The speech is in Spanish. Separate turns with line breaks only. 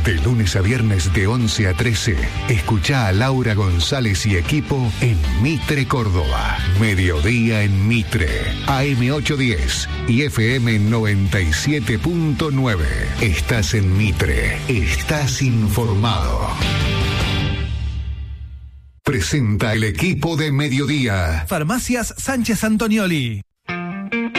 De lunes a viernes de 11 a 13, escuchá a Laura González y equipo en Mitre, Córdoba. Mediodía en Mitre, AM 810 y FM 97.9. Estás en Mitre, estás informado. Presenta el equipo de Mediodía.
Farmacias Sánchez Antonioli.